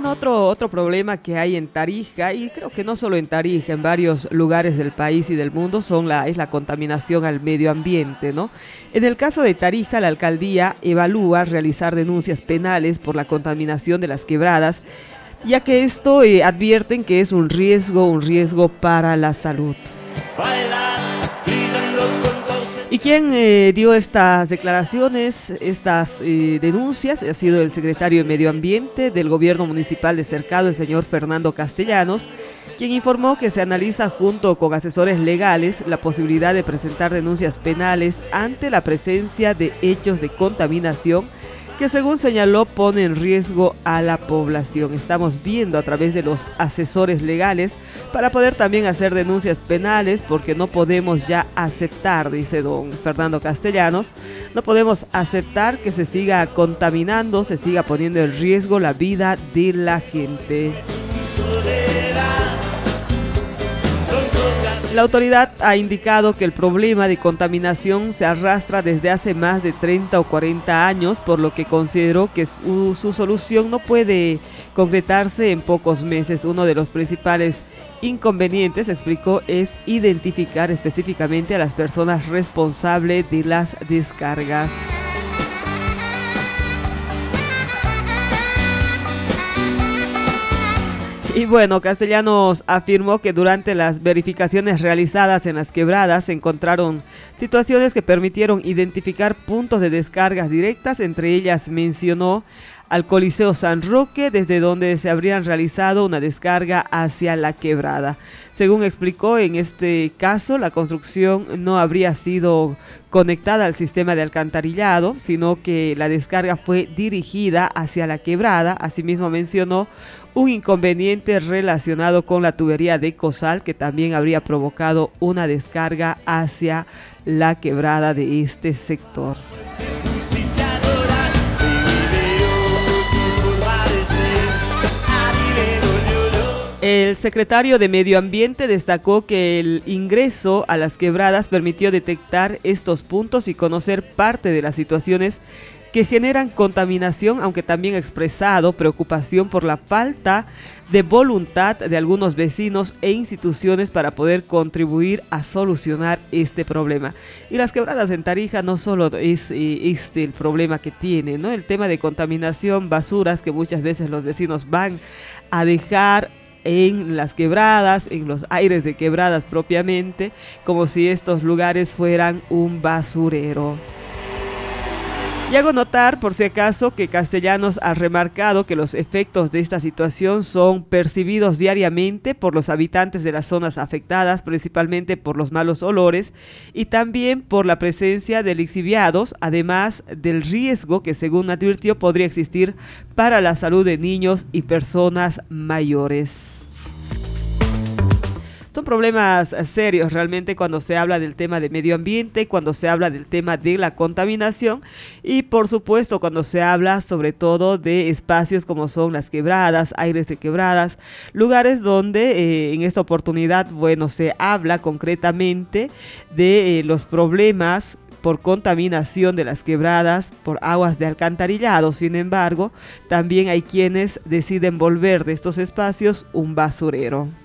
bueno, otro problema que hay en Tarija, y creo que no solo en Tarija, en varios lugares del país y del mundo, es la contaminación al medio ambiente, ¿no? En el caso de Tarija, la alcaldía evalúa realizar denuncias penales por la contaminación de las quebradas, ya que esto advierten que es un riesgo para la salud. Y quien dio estas declaraciones, estas denuncias, ha sido el secretario de Medio Ambiente del Gobierno Municipal de Cercado, el señor Fernando Castellanos, quien informó que se analiza junto con asesores legales la posibilidad de presentar denuncias penales ante la presencia de hechos de contaminación que, según señaló, pone en riesgo a la población. Estamos viendo a través de los asesores legales para poder también hacer denuncias penales, porque no podemos ya aceptar, dice don Fernando Castellanos, no podemos aceptar que se siga contaminando, se siga poniendo en riesgo la vida de la gente. La autoridad ha indicado que el problema de contaminación se arrastra desde hace más de 30 o 40 años, por lo que consideró que su solución no puede concretarse en pocos meses. Uno de los principales inconvenientes, explicó, es identificar específicamente a las personas responsables de las descargas. Y bueno, Castellanos afirmó que durante las verificaciones realizadas en las quebradas se encontraron situaciones que permitieron identificar puntos de descargas directas. Entre ellas mencionó al Coliseo San Roque, desde donde se habrían realizado una descarga hacia la quebrada. Según explicó, en este caso la construcción no habría sido conectada al sistema de alcantarillado, sino que la descarga fue dirigida hacia la quebrada. Asimismo mencionó un inconveniente relacionado con la tubería de Cosal, que también habría provocado una descarga hacia la quebrada de este sector. El secretario de Medio Ambiente destacó que el ingreso a las quebradas permitió detectar estos puntos y conocer parte de las situaciones que generan contaminación, aunque también ha expresado preocupación por la falta de voluntad de algunos vecinos e instituciones para poder contribuir a solucionar este problema. Y las quebradas en Tarija no solo es el problema que tiene, ¿no? El tema de contaminación, basuras que muchas veces los vecinos van a dejar en las quebradas, en los aires de quebradas propiamente, como si estos lugares fueran un basurero. Y hago notar, por si acaso, que Castellanos ha remarcado que los efectos de esta situación son percibidos diariamente por los habitantes de las zonas afectadas, principalmente por los malos olores y también por la presencia de lixiviados, además del riesgo que, según advirtió, podría existir para la salud de niños y personas mayores. Son problemas serios realmente cuando se habla del tema de medio ambiente, cuando se habla del tema de la contaminación y por supuesto cuando se habla sobre todo de espacios como son las quebradas, aires de quebradas, lugares donde en esta oportunidad, bueno, se habla concretamente de los problemas por contaminación de las quebradas, por aguas de alcantarillado. Sin embargo, también hay quienes deciden volver de estos espacios un basurero.